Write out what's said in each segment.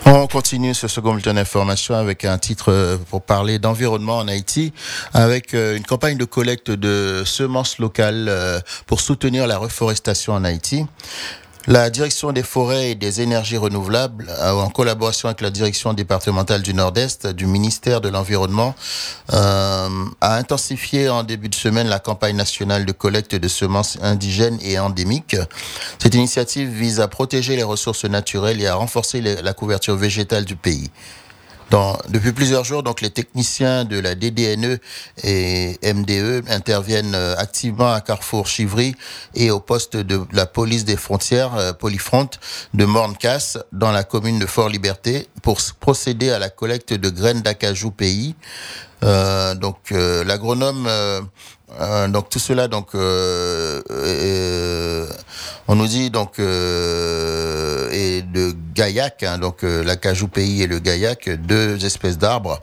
On continue ce second bulletin d'information avec un titre pour parler d'environnement en Haïti, avec une campagne de collecte de semences locales pour soutenir la reforestation en Haïti. La direction des forêts et des énergies renouvelables, en collaboration avec la direction départementale du Nord-Est du ministère de l'Environnement, a intensifié en début de semaine la campagne nationale de collecte de semences indigènes et endémiques. Cette initiative vise à protéger les ressources naturelles et à renforcer la couverture végétale du pays. Depuis plusieurs jours, donc, les techniciens de la DDNE et MDE interviennent activement à Carrefour Chivry et au poste de la police des frontières, Polyfront, de Morne-Casse, dans la commune de Fort-Liberté, pour procéder à la collecte de graines d'acajou pays. L'agronome, donc tout cela, donc on nous dit donc et de gaillac, donc l'acajou pays et le gaillac, deux espèces d'arbres,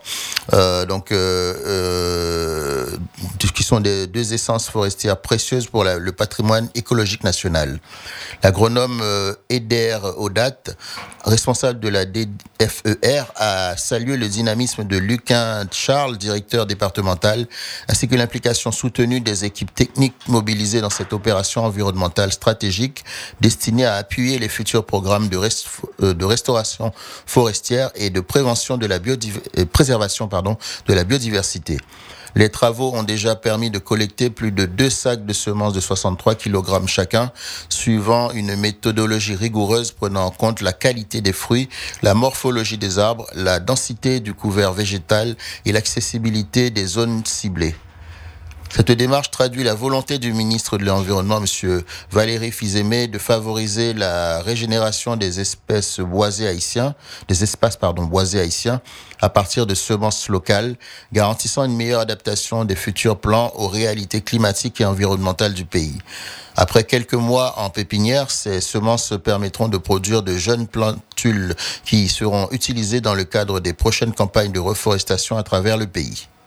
qui sont deux essences forestières précieuses pour le patrimoine écologique national. L'agronome Eder Odat, responsable de la DFER, a salué le dynamisme de Luquin Charles, directeur départemental, ainsi que l'implication soutenue des équipes techniques mobilisées dans cette opération environnementale stratégique destinée à appuyer les futurs programmes de restauration forestière et de prévention de la préservation de la biodiversité. Les travaux ont déjà permis de collecter plus de 2 sacs de semences de 63 kg chacun, suivant une méthodologie rigoureuse prenant en compte la qualité des fruits, la morphologie des arbres, la densité du couvert végétal et l'accessibilité des zones ciblées. Cette démarche traduit la volonté du ministre de l'Environnement, M. Valéry Fils-Aimé, de favoriser la régénération des espaces boisés haïtiens à partir de semences locales, garantissant une meilleure adaptation des futurs plans aux réalités climatiques et environnementales du pays. Après quelques mois en pépinière, ces semences permettront de produire de jeunes plantules qui seront utilisées dans le cadre des prochaines campagnes de reforestation à travers le pays.